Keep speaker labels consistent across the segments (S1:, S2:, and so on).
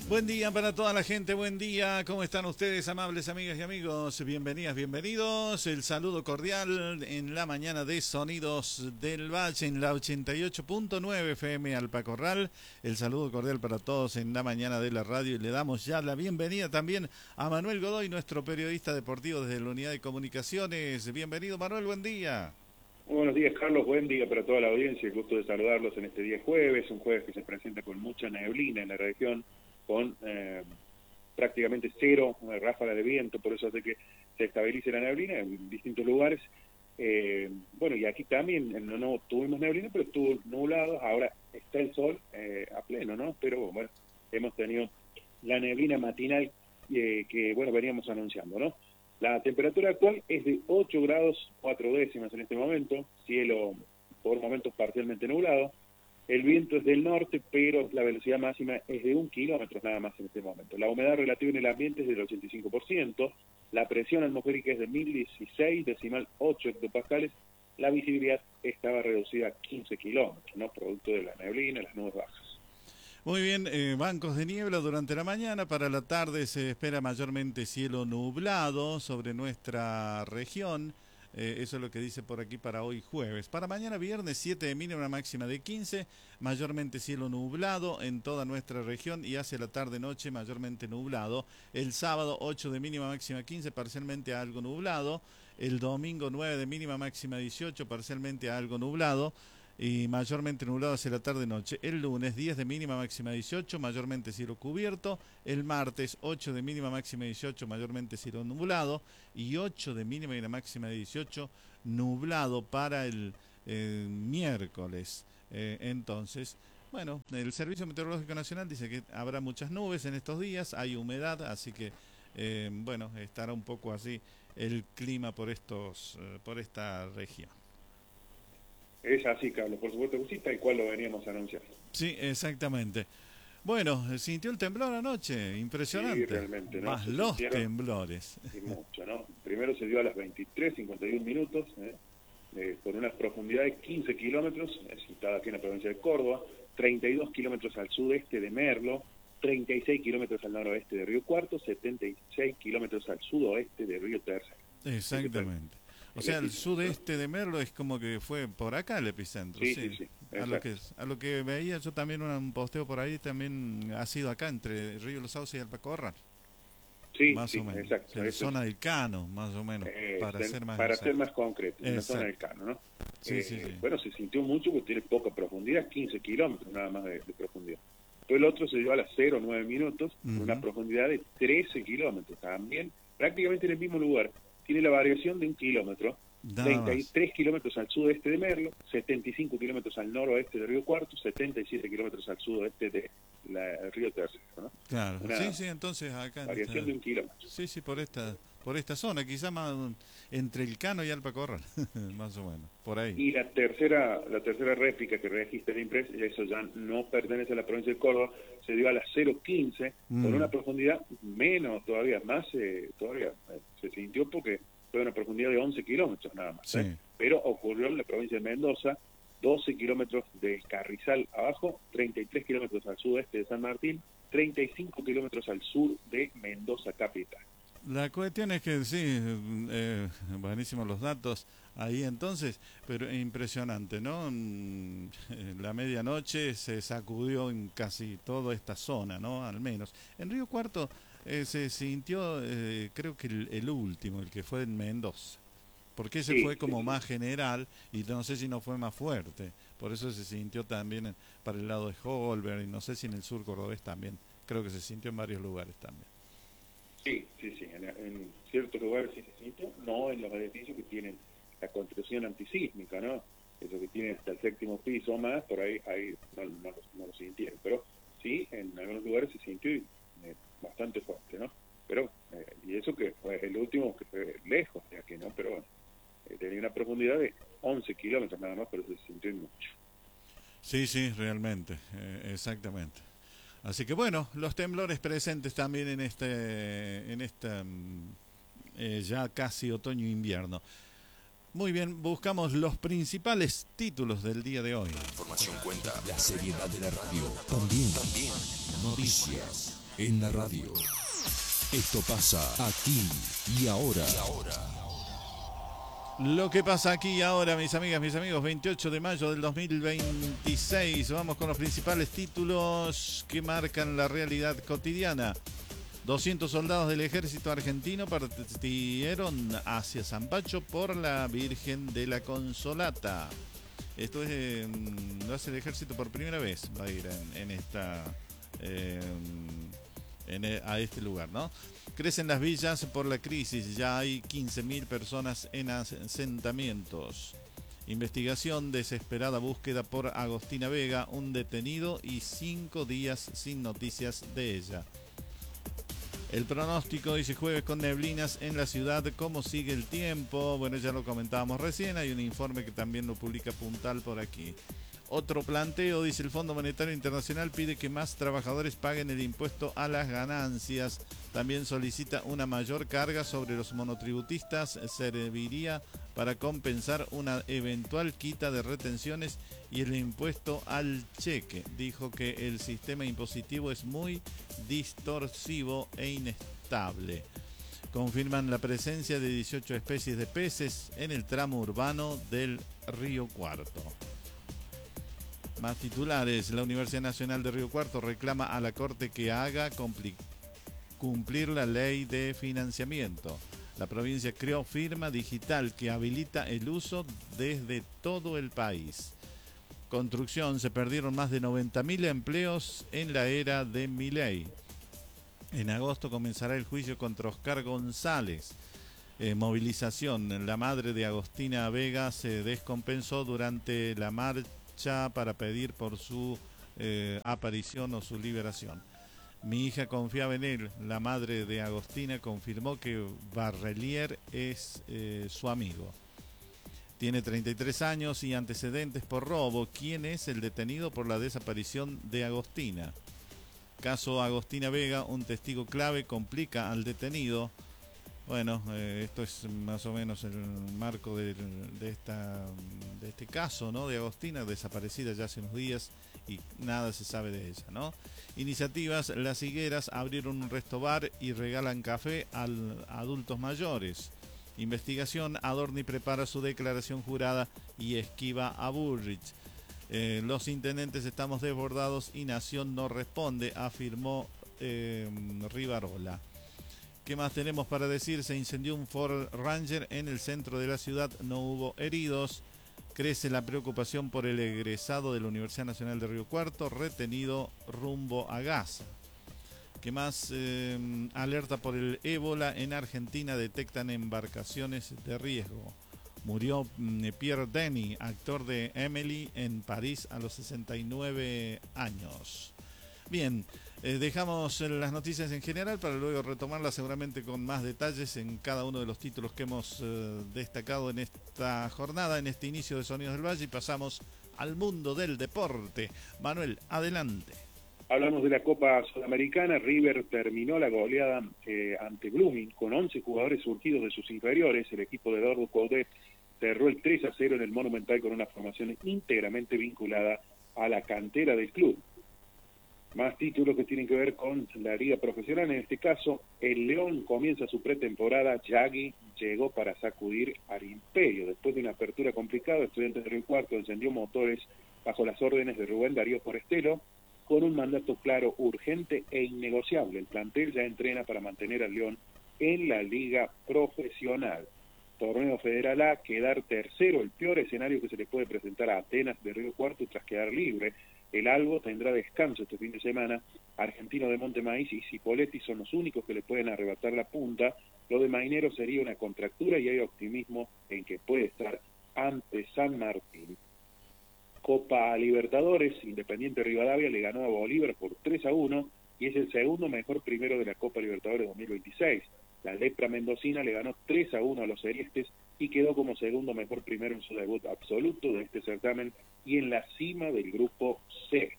S1: Buen día para toda la gente, buen día. ¿Cómo están ustedes, amables amigas y amigos? Bienvenidas, bienvenidos. El saludo cordial en la mañana de Sonidos del Valle en la 88.9 FM Alpacorral. El saludo cordial para todos en la mañana de la radio y le damos ya la bienvenida también a Manuel Godoy, nuestro periodista deportivo desde la Unidad de Comunicaciones. Bienvenido, Manuel, buen día.
S2: Buenos días, Carlos, buen día para toda la audiencia. El gusto de saludarlos en este día jueves, un jueves que se presenta con mucha neblina en la región, con prácticamente cero ráfaga de viento, por eso hace que se estabilice la neblina en distintos lugares. Bueno, y aquí también no tuvimos neblina, pero estuvo nublado, ahora está el sol a pleno, ¿no? Pero bueno, hemos tenido la neblina matinal que, bueno, veníamos anunciando, ¿no? La temperatura actual es de 8 grados 4 décimas en este momento, cielo por momentos parcialmente nublado. El viento es del norte, pero la velocidad máxima es de 1 kilómetro nada más en este momento. La humedad relativa en el ambiente es del 85%, la presión atmosférica es de 1016,8 hectopascales, la visibilidad estaba reducida a 15 kilómetros, ¿no? Producto de la neblina y las nubes bajas.
S1: Muy bien, bancos de niebla durante la mañana, para la tarde se espera mayormente cielo nublado sobre nuestra región. Eso es lo que dice por aquí para hoy jueves. Para mañana viernes 7 de mínima, una máxima de 15, mayormente cielo nublado en toda nuestra región y hacia la tarde-noche mayormente nublado. El sábado 8 de mínima, máxima 15, parcialmente algo nublado. El domingo 9 de mínima, máxima 18, parcialmente algo nublado y mayormente nublado hacia la tarde-noche. El lunes 10 de mínima, máxima 18, mayormente cielo cubierto. El martes 8 de mínima, máxima 18, mayormente cielo nublado. Y 8 de mínima y una máxima de 18, nublado para el miércoles. Entonces, bueno, el Servicio Meteorológico Nacional dice que habrá muchas nubes en estos días, hay humedad, así que, bueno, estará un poco así el clima por esta región.
S2: Es así, Carlos, por supuesto que sí, tal cual lo veníamos a anunciar.
S1: Sí, exactamente. Bueno, sintió el temblor anoche, impresionante.
S2: Sí, realmente, ¿no?
S1: Más los temblores.
S2: Y mucho, ¿no? Primero se dio a las 23:51 minutos, con una profundidad de 15 kilómetros, situada aquí en la provincia de Córdoba, 32 kilómetros al sudeste de Merlo, 36 kilómetros al noroeste de Río Cuarto, 76 kilómetros al sudoeste de Río Tercero.
S1: Exactamente. O sea, el sudeste de Merlo es como que fue por acá el epicentro.
S2: Sí.
S1: A lo que veía yo también un posteo por ahí, también ha sido acá, entre Río Los Sauces y Alpacorral.
S2: Sí,
S1: más o menos.
S2: Exacto.
S1: En la zona del Cano, más o menos, para ser más
S2: concreto, en la zona del Cano, ¿no?
S1: Sí.
S2: Bueno, se sintió mucho porque tiene poca profundidad, 15 kilómetros nada más de profundidad. Pero el otro se dio a las 0,9 minutos, con una profundidad de 13 kilómetros, también prácticamente en el mismo lugar. Tiene la variación de 1 kilómetro, 33 kilómetros al sudeste de Merlo, 75 kilómetros al noroeste de Río Cuarto, 77 kilómetros al sudoeste de Río Tercero, ¿no?
S1: Claro, sí, entonces acá...
S2: Variación de 1 kilómetro.
S1: Sí, por esta zona, quizá más entre el Cano y Alpacorral, más o menos, por ahí.
S2: Y la tercera réplica que registra el INPRES, eso ya no pertenece a la provincia de Córdoba, se dio a las 0,15, con una profundidad menos todavía, se sintió porque fue una profundidad de 11 kilómetros nada más.
S1: Sí.
S2: Pero ocurrió en la provincia de Mendoza, 12 kilómetros del Carrizal abajo, 33 kilómetros al sudeste de San Martín, 35 kilómetros al sur de Mendoza capital.
S1: La cuestión es que sí, buenísimos los datos ahí entonces, pero impresionante, ¿no? La medianoche se sacudió en casi toda esta zona, ¿no? Al menos. En Río Cuarto se sintió, creo que el último, el que fue en Mendoza, porque ese fue como más general y no sé si no fue más fuerte, por eso se sintió también para el lado de Holberg y no sé si en el sur cordobés también, creo que se sintió en varios lugares también.
S2: Sí, en ciertos lugares sí se sintió, no en los edificios que tienen la construcción antisísmica, ¿no? Eso que tienen hasta el 7º piso o más, por ahí no lo sintieron, pero sí, en algunos lugares se sintió bastante fuerte, ¿no? Pero, y eso que fue el último que fue lejos de aquí, ¿no? Pero bueno, tenía una profundidad de 11 kilómetros nada más, pero se sintió mucho.
S1: Sí, realmente, exactamente. Así que bueno, los temblores presentes también en esta ya casi otoño-invierno. Muy bien, buscamos los principales títulos del día de hoy.
S3: La información cuenta, la seriedad de la radio, también noticias. en la radio. Esto pasa aquí y ahora.
S1: Lo que pasa aquí y ahora, mis amigas, mis amigos, 28 de mayo del 2026. Vamos con los principales títulos que marcan la realidad cotidiana. 200 soldados del ejército argentino partieron hacia Zampacho por la Virgen de la Consolata. Esto lo hace el ejército por primera vez, va a ir a este lugar, ¿no? Crecen las villas por la crisis, ya hay 15.000 personas en asentamientos. Investigación, desesperada búsqueda por Agostina Vega, un detenido y 5 días sin noticias de ella. El pronóstico dice jueves con neblinas en la ciudad. ¿Cómo sigue el tiempo? Bueno, ya lo comentábamos recién. Hay un informe que también lo publica Puntal por aquí. Otro planteo, dice el Fondo Monetario Internacional, pide que más trabajadores paguen el impuesto a las ganancias. También solicita una mayor carga sobre los monotributistas. Serviría para compensar una eventual quita de retenciones y el impuesto al cheque. Dijo que el sistema impositivo es muy distorsivo e inestable. Confirman la presencia de 18 especies de peces en el tramo urbano del Río Cuarto. Más titulares. La Universidad Nacional de Río Cuarto reclama a la Corte que haga cumplir la ley de financiamiento. La provincia creó firma digital que habilita el uso desde todo el país. Construcción. Se perdieron más de 90.000 empleos en la era de Milei. En agosto comenzará el juicio contra Oscar González. Movilización. La madre de Agostina Vega se descompensó durante la marcha para pedir por su aparición o su liberación. Mi hija confiaba en él. La madre de Agostina confirmó que Barrelier es su amigo. Tiene 33 años y antecedentes por robo. ¿Quién es el detenido por la desaparición de Agostina? Caso Agostina Vega, un testigo clave complica al detenido. Bueno, esto es más o menos el marco de este caso, ¿no? De Agostina, desaparecida ya hace unos días y nada se sabe de ella, ¿no? Iniciativas. Las Higueras abrieron un resto bar y regalan café a adultos mayores. Investigación. Adorni prepara su declaración jurada y esquiva a Bullrich. Los intendentes estamos desbordados y Nación no responde, afirmó Rivarola. ¿Qué más tenemos para decir? Se incendió un Ford Ranger en el centro de la ciudad, no hubo heridos. Crece la preocupación por el egresado de la Universidad Nacional de Río Cuarto, retenido rumbo a Gaza. ¿Qué más? Alerta por el ébola en Argentina, detectan embarcaciones de riesgo. Murió Pierre Denis, actor de Emily en París a los 69 años. Bien, dejamos las noticias en general para luego retomarlas seguramente con más detalles en cada uno de los títulos que hemos destacado en esta jornada, en este inicio de Sonidos del Valle, y pasamos al mundo del deporte. Manuel, adelante.
S2: Hablamos de la Copa Sudamericana. River terminó la goleada ante Blooming con 11 jugadores surgidos de sus inferiores. El equipo de Eduardo Coudet cerró el 3-0 en el Monumental con una formación íntegramente vinculada a la cantera del club. Más títulos que tienen que ver con la liga profesional. En este caso, el León comienza su pretemporada. Yagui llegó para sacudir al Imperio. Después de una apertura complicada, Estudiantes de Río Cuarto encendió motores bajo las órdenes de Rubén Darío Forestelo, con un mandato claro, urgente e innegociable. El plantel ya entrena para mantener al León en la liga profesional. Torneo Federal A, quedar tercero, el peor escenario que se le puede presentar a Atenas de Río Cuarto tras quedar libre. El Albo tendrá descanso este fin de semana. Argentino de Montemaíz y Cipoletti son los únicos que le pueden arrebatar la punta. Lo de Mainero sería una contractura y hay optimismo en que puede estar ante San Martín. Copa Libertadores, Independiente Rivadavia le ganó a Bolívar por 3-1 y es el segundo mejor primero de la Copa Libertadores 2026. La Lepra Mendocina le ganó 3-1 a los Celestes y quedó como segundo mejor primero en su debut absoluto de este certamen y en la cima del grupo C.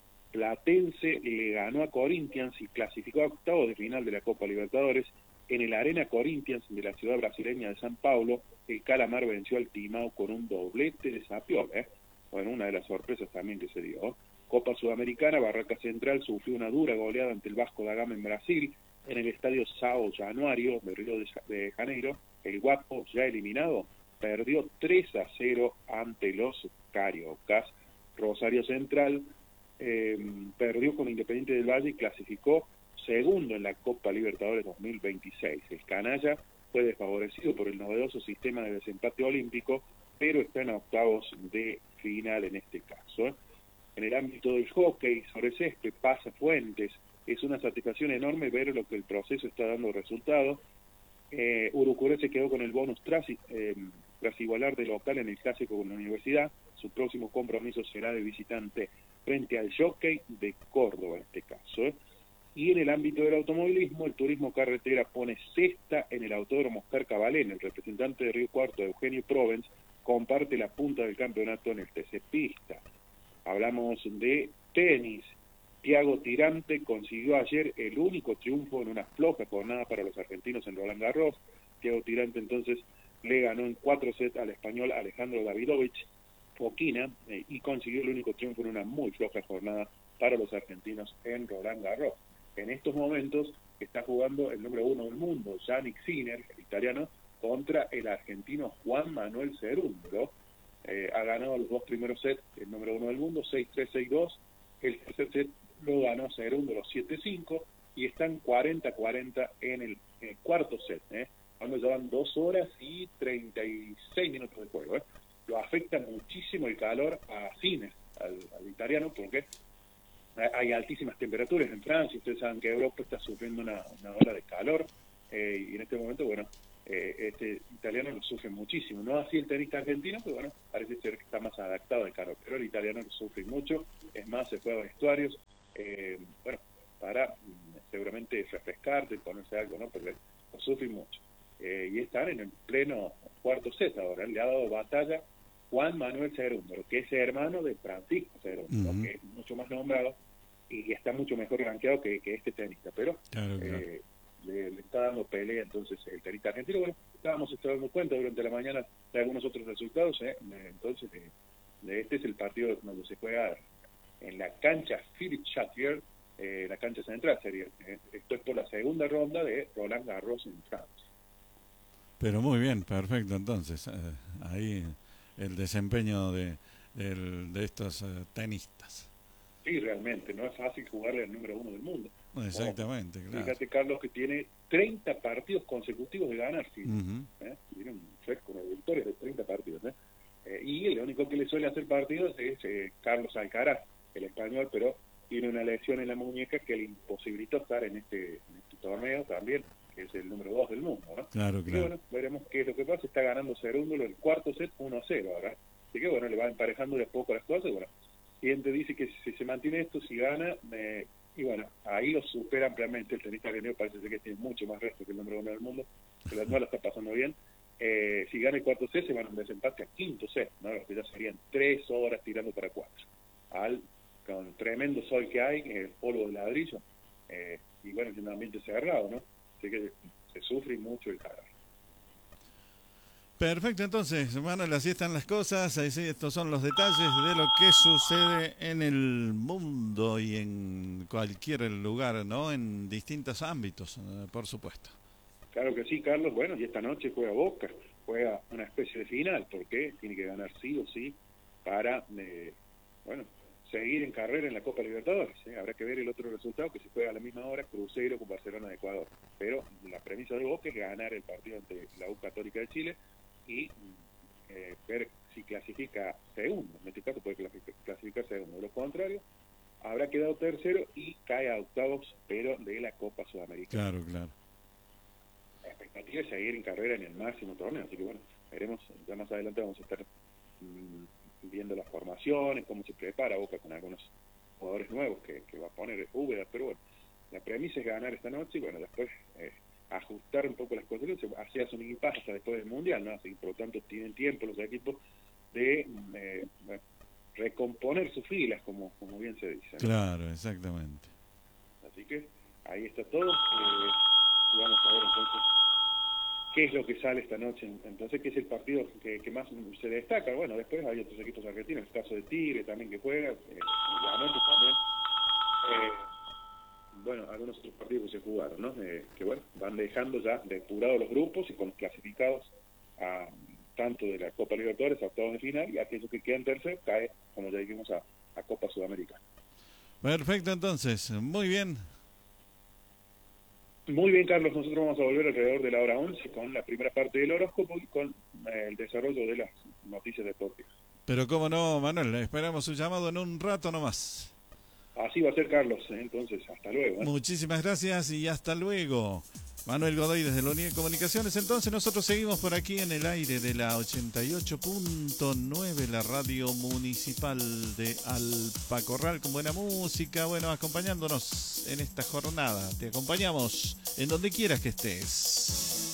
S2: Platense le ganó a Corinthians y clasificó a octavos de final de la Copa Libertadores. En el Arena Corinthians de la ciudad brasileña de San Paulo, el Calamar venció al Timao con un doblete de Sapiola. Bueno, una de las sorpresas también que se dio. Copa Sudamericana, Barraca Central sufrió una dura goleada ante el Vasco da Gama en Brasil, en el estadio São Januário de Río de Janeiro. El Guapo, ya eliminado, perdió 3-0 ante los cariocas. Rosario Central perdió con Independiente del Valle y clasificó segundo en la Copa Libertadores 2026. El canalla fue desfavorecido por el novedoso sistema de desempate olímpico, pero está en octavos de final en este caso. En el ámbito del hockey sobre césped, Pasa Fuentes, es una satisfacción enorme ver lo que el proceso está dando resultados. Urucuré se quedó con el bonus tras igualar de local en el clásico con la Universidad. Su próximo compromiso será de visitante frente al Jockey de Córdoba en este caso. Y en el ámbito del automovilismo, el turismo carretera pone sexta en el Autódromo Oscar Cabalén. El representante de Río Cuarto, Eugenio Provence, comparte la punta del campeonato en el TC Pista. Hablamos de tenis. Thiago Tirante consiguió ayer el único triunfo en una floja jornada para los argentinos en Roland Garros. Thiago Tirante entonces le ganó en 4 sets al español Alejandro Davidovich Fokina y consiguió el único triunfo en una muy floja jornada para los argentinos en Roland Garros. En estos momentos está jugando el número 1 del mundo, Jannik Sinner, el italiano, contra el argentino Juan Manuel Cerúndolo. Ha ganado los 2 primeros sets, el número 1 del mundo, 6-3, 6-2. El tercer set lo ganó Cerúndolo 7-5 y están 40-40 en el cuarto set, cuando llevan 2 horas y 36 minutos de juego. Lo afecta muchísimo el calor a Sinner, al italiano, porque hay altísimas temperaturas en Francia. Ustedes saben que Europa está sufriendo una ola de calor, y en este momento, bueno, este italiano lo sufre muchísimo. No así el tenista argentino, pero bueno, parece ser que está más adaptado al calor, pero el italiano lo sufre mucho. Es más, se fue a vestuarios, bueno, para seguramente refrescarte, ponerse algo, ¿no? Porque lo sufre mucho. Y están en el pleno cuarto set ahora. Le ha dado batalla Juan Manuel Cerúndolo, que es hermano de Francisco Cerúndolo, que es mucho más nombrado y está mucho mejor rankeado que este tenista, pero claro. Le está dando pelea entonces el tenista argentino. Bueno, estábamos dando cuenta durante la mañana de algunos otros resultados, entonces este es el partido donde se juega en la cancha Philippe Chatrier, la cancha central sería. Esto es por la segunda ronda de Roland Garros en Francia.
S1: Pero muy bien, perfecto. Entonces, ahí el desempeño de estos tenistas.
S2: Sí, realmente, no es fácil jugarle al número 1 del mundo.
S1: Exactamente, claro.
S2: Fíjate, Carlos, que tiene 30 partidos consecutivos de ganar, ¿sí? Tiene un récord de victorias de 30 partidos, y el único que le suele hacer partidos es Carlos Alcaraz, el español, pero tiene una lesión en la muñeca que le imposibilitó estar en este torneo también, que es el número 2 del mundo, ¿no?
S1: Claro.
S2: Y bueno, veremos qué es lo que pasa. Está ganando Cerúndolo el cuarto set 1-0 ahora. Así que bueno, le va emparejando de a poco las cosas. Y bueno, quien te dice que si se mantiene esto, si gana, y bueno, ahí lo supera ampliamente el tenista argentino. Parece ser que tiene mucho más resto que el número 1 del mundo, que no la está pasando bien. Si gana el cuarto set, se van a un desempate a quinto set, ¿no? Los que ya serían 3 horas tirando para 4. Con tremendo sol que hay, el polvo de ladrillo, y bueno, es un ambiente cerrado, ¿no? Así que se sufre mucho el calor.
S1: Perfecto, entonces, Manuel, así están las cosas. Estos son los detalles de lo que sucede en el mundo y en cualquier lugar, ¿no? En distintos ámbitos, por supuesto.
S2: Claro que sí, Carlos. Bueno, y esta noche juega Boca, juega una especie de final, porque tiene que ganar sí o sí para, bueno, seguir en carrera en la Copa Libertadores. Habrá que ver el otro resultado, que se juega a la misma hora, Cruzeiro con Barcelona de Ecuador. Pero la premisa de Boca es ganar el partido ante la U Católica de Chile y ver si clasifica segundo. En este caso puede clasificar segundo. De lo contrario, habrá quedado tercero y cae a octavos, pero de la Copa Sudamericana.
S1: Claro.
S2: La expectativa es seguir en carrera en el máximo torneo, así que bueno, veremos. Ya más adelante vamos a estar viendo las formaciones, cómo se prepara Boca con algunos jugadores nuevos que va a poner Úbeda, pero bueno, la premisa es ganar esta noche y bueno, después ajustar un poco las cosas, así hacen un impasse hasta después del Mundial, ¿no? Así que por lo tanto tienen tiempo los equipos de recomponer sus filas, como bien se dice, ¿no?
S1: Claro, exactamente.
S2: Así que ahí está todo, y vamos a ver entonces qué es lo que sale esta noche. Entonces, ¿qué es el partido que más se destaca? Bueno, después hay otros equipos argentinos, el caso de Tigre también que juega, la noche también. Bueno, algunos otros partidos que se jugaron, ¿no? Que bueno, van dejando ya depurados los grupos y con los clasificados a tanto de la Copa Libertadores a octavos de final, y aquellos que quedan terceros cae, como ya dijimos, a Copa Sudamericana.
S1: Perfecto, entonces, muy bien.
S2: Muy bien, Carlos, nosotros vamos a volver alrededor de la hora 11 con la primera parte del horóscopo y con el desarrollo de las noticias deportivas.
S1: Pero cómo no, Manuel, esperamos su llamado en un rato nomás.
S2: Así va a ser, Carlos, entonces, hasta luego.
S1: Muchísimas gracias y hasta luego. Manuel Godoy desde la Unidad de Comunicaciones. Entonces nosotros seguimos por aquí en el aire de la 88.9, la radio municipal de Alpacorral, con buena música, bueno, acompañándonos en esta jornada. Te acompañamos en donde quieras que estés.